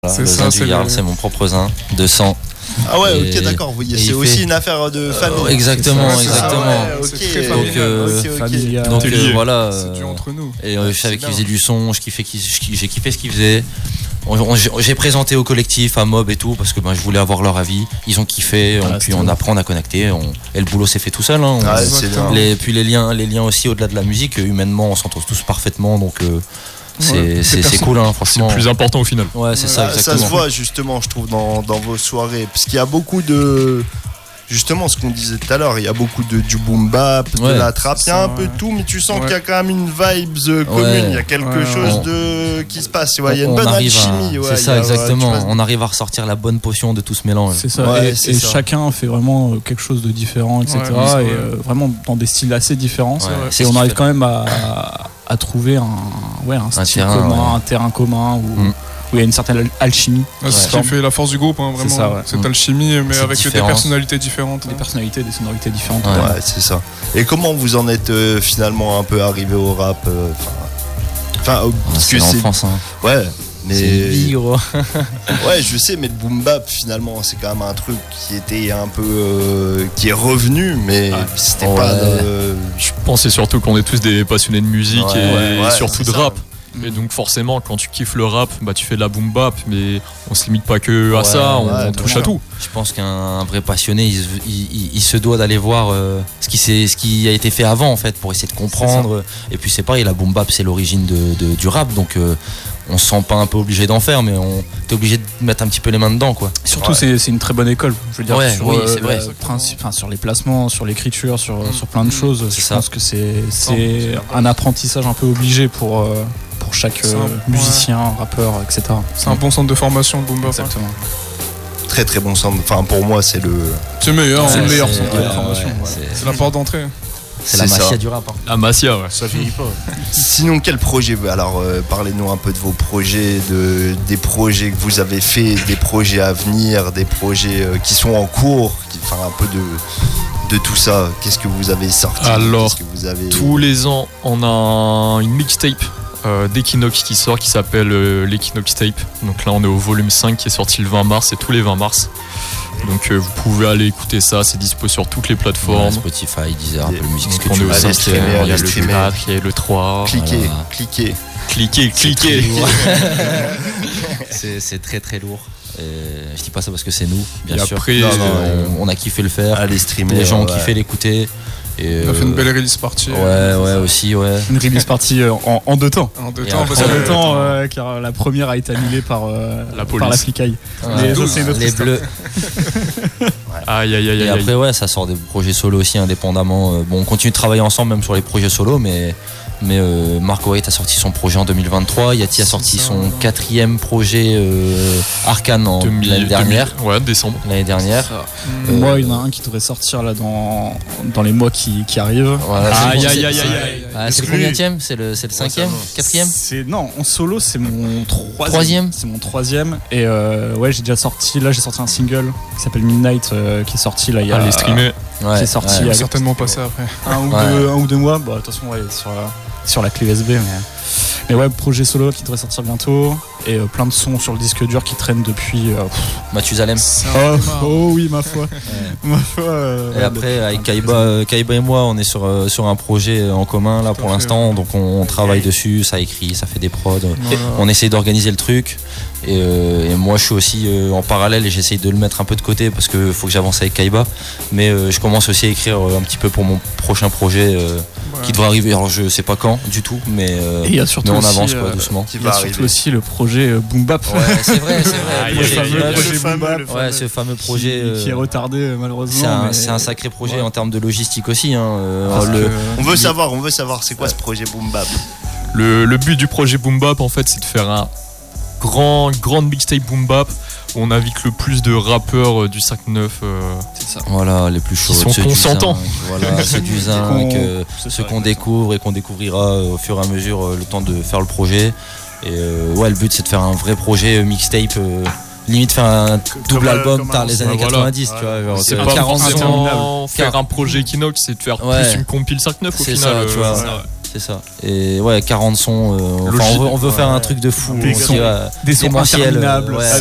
Voilà, c'est le ça, zin du Yarl, c'est mon propre zin de sang. Ah ouais, ok, d'accord. Vous voyez, c'est aussi une affaire de famille. Exactement, ça, exactement. C'est très familial. Donc voilà. C'est dû entre nous. Et je savais qu'il faisait du son, j'ai kiffé ce qu'il faisait. J'ai présenté au collectif, à Mob et tout, parce que je voulais avoir leur avis. Ils ont kiffé, puis on apprend à connecter. Et le boulot s'est fait tout seul. Puis les liens aussi au-delà de la musique, humainement, on s'entend tous parfaitement. Donc c'est cool, hein, franchement. C'est le plus important au final. Ouais, c'est ça, exactement. Ça se voit justement, je trouve, dans vos soirées. Parce qu'il y a beaucoup de. Justement, ce qu'on disait tout à l'heure, il y a beaucoup du boom bap, de la trap, il y a un peu de tout, mais tu sens qu'il y a quand même une vibes commune, il y a quelque chose qui se passe, il y a une bonne alchimie. C'est ça, exactement. On arrive à ressortir la bonne potion de tout ce mélange. C'est ça, et chacun fait vraiment quelque chose de différent, etc. Et vraiment dans des styles assez différents. Et on arrive quand même à trouver un style commun, un terrain commun où il y a une certaine alchimie. C'est ce qui fait la force du groupe, hein, vraiment. Ça, cette alchimie, mais avec des personnalités différentes. Des personnalités, des sonorités différentes. Ouais, c'est ça. Et comment vous en êtes finalement un peu arrivé au rap parce que c'est l'enfance, hein. Ouais, mais c'est une vie, gros. Ouais, je sais, mais le boom bap finalement, c'est quand même un truc qui était un peu qui est revenu, mais c'était pas. Je pensais surtout qu'on est tous des passionnés de musique et surtout de rap. Et donc forcément quand tu kiffes le rap, tu fais de la boom bap, mais on se limite pas que à ça, on touche à tout. Je pense qu'un vrai passionné, il se doit d'aller voir ce qui a été fait avant en fait, pour essayer de comprendre. Et puis c'est pareil, la boom bap c'est l'origine du rap, donc on se sent pas un peu obligé d'en faire, mais t'es obligé de mettre un petit peu les mains dedans, quoi. Surtout c'est une très bonne école, je veux dire, c'est vrai. Sur les placements, sur l'écriture, sur plein de choses. Je pense que c'est un apprentissage un peu obligé pour chaque musicien, rappeur, etc. C'est un bon centre de formation, le boom bap. Exactement. Très très bon centre. Enfin, pour moi, c'est le meilleur. C'est le meilleur centre de formation. C'est la porte d'entrée. C'est la Masia du rap. La Masia, ça finit pas. Sinon, quel projet? Alors, parlez-nous un peu de vos projets, des projets que vous avez faits, des projets à venir, des projets qui sont en cours, un peu de tout ça. Qu'est-ce que vous avez sorti? Alors, tous les ans, on a une mixtape d'Equinox qui sort, qui s'appelle l'Equinox Tape. Donc là on est au volume 5 qui est sorti le 20 mars, c'est tous les 20 mars. Donc vous pouvez aller écouter ça, c'est dispo sur toutes les plateformes. Spotify, Deezer, Apple Music, on est au 5e, il y a le 4, il y a le 3. Cliquez. C'est très très lourd. Je dis pas ça parce que c'est nous, bien sûr. Après, on a kiffé le faire. Aller streamer. Les gens ont kiffé l'écouter. On a fait une belle release party. Aussi. Une release party en deux temps. En deux temps, car la première a été annulée par la flicaille. Les bleus. Aïe. Et après, ça sort des projets solo aussi indépendamment. On continue de travailler ensemble, même sur les projets solo, mais Mark White a sorti son projet en 2023. Yati a sorti son 4e projet Arcane l'année dernière. Décembre. L'année dernière. Moi, il y en a un qui devrait sortir là dans les mois qui arrivent. Aïe. C'est le combienième? C'est le 5e? 4e? Non, en solo, c'est mon 3e. C'est mon 3e. Et j'ai sorti un single qui s'appelle Midnight qui est sorti là il y a. Les streamer. Qui est sorti. Il va certainement passer après. Un ou deux mois. De toute façon, sur la clé USB, mais projet solo qui devrait sortir bientôt, et plein de sons sur le disque dur qui traînent depuis Mathusalem. Oui, ma foi. Et après avec Kaiba et moi, on est sur un projet en commun là pour l'instant, donc on travaille dessus, ça écrit, ça fait des prods, on essaie d'organiser le truc. Et moi je suis aussi en parallèle, et j'essaye de le mettre un peu de côté parce que faut que j'avance avec Kaiba, mais je commence aussi à écrire un petit peu pour mon prochain projet qui devrait arriver, alors je sais pas quand du tout, mais on avance doucement. Il y a surtout aussi le projet Boom Bap. C'est vrai. Ce fameux projet qui est retardé malheureusement. C'est un sacré projet en termes de logistique aussi. On veut savoir c'est quoi ce projet Boom Bap. Le but du projet Boom Bap en fait, c'est de faire un grande mixtape boom bap où on invite le plus de rappeurs du 5-9 c'est ça. Voilà, les plus chauds, qui sont consentants. C'est du zinc, ceux qu'on découvre et qu'on découvrira au fur et à mesure le temps de faire le projet. Et le but c'est de faire un vrai projet mixtape, limite faire un double album par les années 90, tu vois, c'est pas forcément faire un projet Equinox, c'est de faire plus une compile 5-9 au final, ça, tu vois. C'est ça. Et ouais, 40 sons. On veut faire un truc de fou. Des sons interminables.